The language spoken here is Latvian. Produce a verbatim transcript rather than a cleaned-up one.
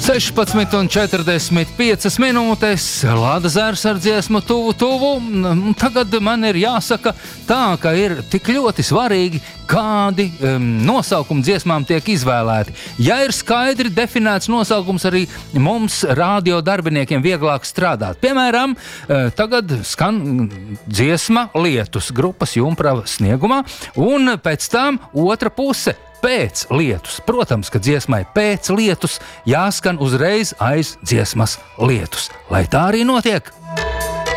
sešpadsmit un četrdesmit piecas minūtes, Lāda Zērs ar dziesmu tuvu, tuvu. Tagad man ir jāsaka tā, ka ir tik ļoti svarīgi, kādi um, nosaukumi dziesmām tiek izvēlēti. Ja ir skaidri definēts nosaukums, arī mums, radio darbiniekiem, vieglāk strādāt. Piemēram, tagad skan dziesma Lietus grupas Jumprava sniegumā, un pēc tam otra puse pēc lietus. Protams, ka dziesmai pēc lietus jāskan uzreiz aiz dziesmas lietus. Lai tā arī notiek.